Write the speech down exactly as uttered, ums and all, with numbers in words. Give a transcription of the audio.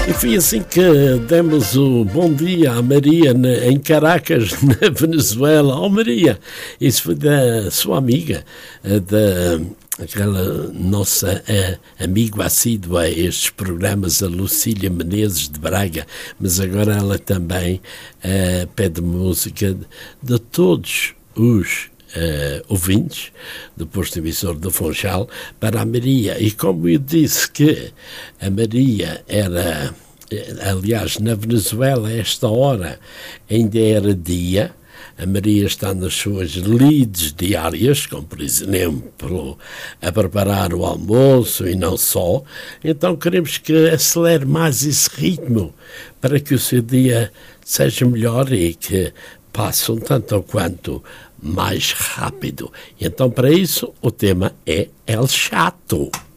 E foi assim que demos o bom dia à Maria em Caracas, na Venezuela. Oh Maria, isso foi da sua amiga, da aquela nossa é, amiga assídua a estes programas, a Lucília Menezes de Braga, mas agora ela também é, pede música de, de todos os Uh, ouvintes do posto emissor do Funchal para a Maria. E como eu disse que a Maria era, aliás, na Venezuela, a esta hora ainda era dia, a Maria está nas suas lides diárias, como por exemplo a preparar o almoço e não só, então queremos que acelere mais esse ritmo para que o seu dia seja melhor e que passe um tanto ou quanto mais rápido. Então, para isso, o tema é El Chato.